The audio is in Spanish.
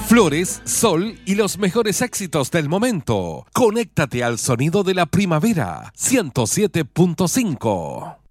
Flores, sol y los mejores éxitos del momento. Conéctate al sonido de la primavera. 107.5.